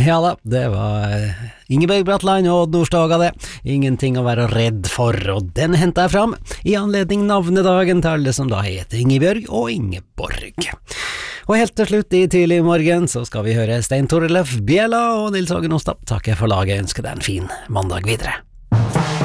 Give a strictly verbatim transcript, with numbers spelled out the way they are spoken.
Ja da, det var Ingeborg Bratland og Odd Nordstoga det. Ingenting å være redd for, og den hentet jeg fram i anledning navnedagen til alle som da heter Ingebjørg og Ingeborg. Og helt til slutt i tidlig morgen så skal vi høre Stein Torleif Bjela og Nils Ågen Ostad. Takk for laget, ønsker deg en fin mandag videre.